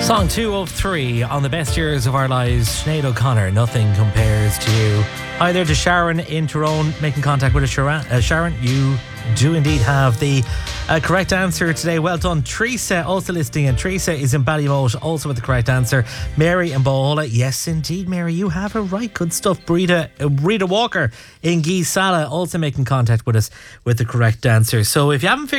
Song 2 of 3 on the best years of our lives. Sinead O'Connor, Nothing Compares to You. Hi there to Sharon in Tyrone, making contact with us. Sharon, you do indeed have the correct answer today. Well done. Teresa also listening, and Teresa is in Ballymote also with the correct answer. Mary in Bohola, yes indeed Mary, you have it right. Good stuff. Rita Walker in Geesala also making contact with us with the correct answer. So if you haven't figured